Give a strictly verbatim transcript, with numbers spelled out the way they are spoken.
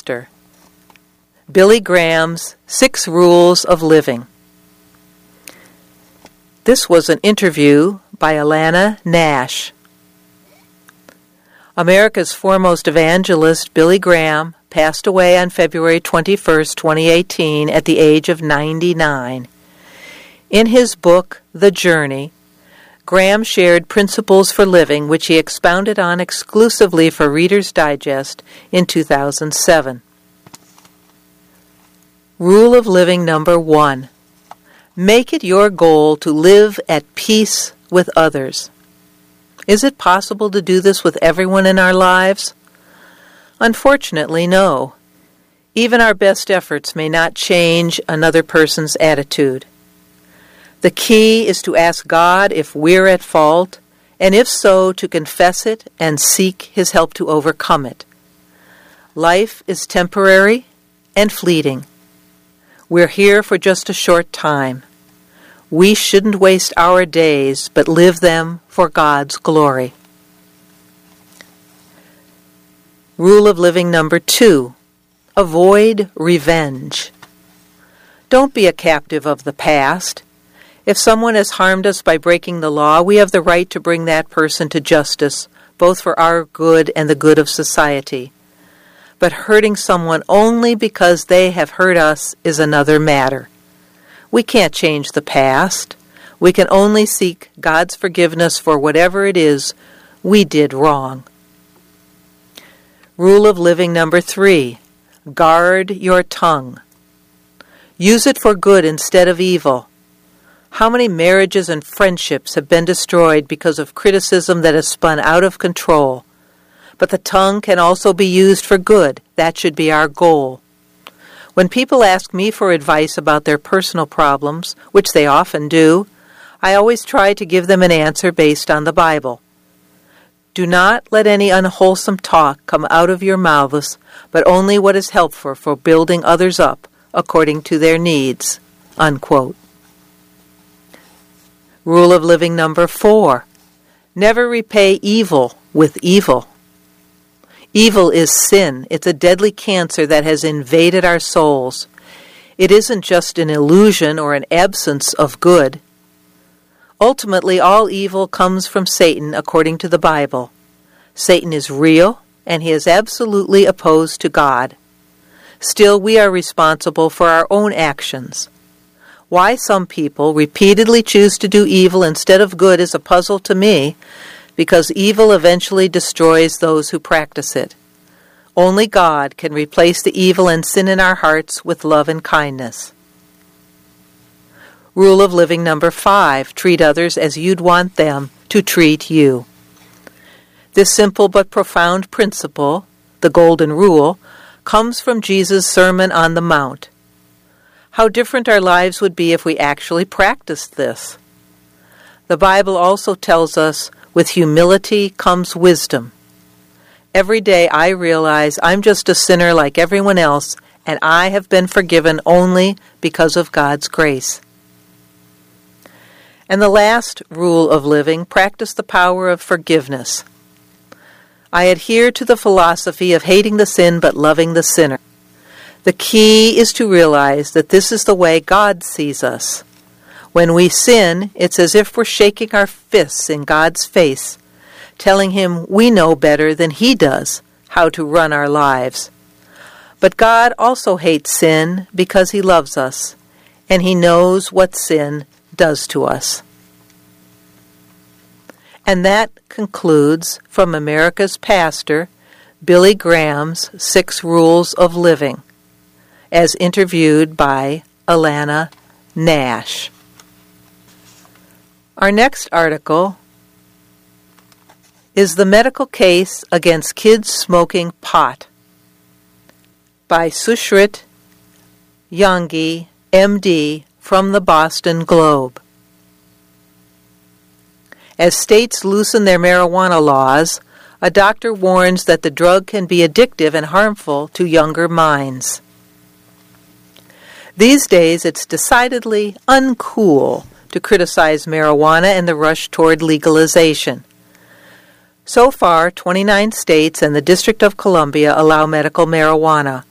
pastor. Billy Graham's Six Rules of Living. This was an interview by Alana Nash. America's foremost evangelist, Billy Graham, passed away on February twenty-first, twenty eighteen, at the age of ninety-nine. In his book, The Journey, Graham shared principles for living which he expounded on exclusively for Reader's Digest in two thousand seven. Rule of living number one. Make it your goal to live at peace with others. Is it possible to do this with everyone in our lives? Unfortunately, no. Even our best efforts may not change another person's attitude. The key is to ask God if we're at fault, and if so, to confess it and seek His help to overcome it. Life is temporary and fleeting. We're here for just a short time. We shouldn't waste our days, but live them for God's glory. Rule of living number two. Avoid revenge. Don't be a captive of the past. If someone has harmed us by breaking the law, we have the right to bring that person to justice, both for our good and the good of society. But hurting someone only because they have hurt us is another matter. We can't change the past. We can only seek God's forgiveness for whatever it is we did wrong. Rule of living number three. Guard your tongue. Use it for good instead of evil. How many marriages and friendships have been destroyed because of criticism that has spun out of control? But the tongue can also be used for good. That should be our goal. When people ask me for advice about their personal problems, which they often do, I always try to give them an answer based on the Bible. Do not let any unwholesome talk come out of your mouths, but only what is helpful for building others up according to their needs. Unquote. Rule of living number four. Never repay evil with evil. Evil is sin. It's a deadly cancer that has invaded our souls. It isn't just an illusion or an absence of good. Ultimately, all evil comes from Satan according to the Bible. Satan is real, and he is absolutely opposed to God. Still, we are responsible for our own actions. Why some people repeatedly choose to do evil instead of good is a puzzle to me, because evil eventually destroys those who practice it. Only God can replace the evil and sin in our hearts with love and kindness. Rule of living number five. Treat others as you'd want them to treat you. This simple but profound principle, the Golden Rule, comes from Jesus' Sermon on the Mount. How different our lives would be if we actually practiced this. The Bible also tells us, with humility comes wisdom. Every day I realize I'm just a sinner like everyone else, and I have been forgiven only because of God's grace. And the last rule of living, practice the power of forgiveness. I adhere to the philosophy of hating the sin but loving the sinner. The key is to realize that this is the way God sees us. When we sin, it's as if we're shaking our fists in God's face, telling Him we know better than He does how to run our lives. But God also hates sin because He loves us, and He knows what sin does to us. And that concludes from America's pastor, Billy Graham's Six Rules of Living, as interviewed by Alana Nash. Our next article is The Medical Case Against Kids Smoking Pot by Sushrit Yangi, M D, from the Boston Globe. As states loosen their marijuana laws, a doctor warns that the drug can be addictive and harmful to younger minds. These days, it's decidedly uncool to criticize marijuana and the rush toward legalization. So far, twenty-nine states and the District of Columbia allow medical marijuana,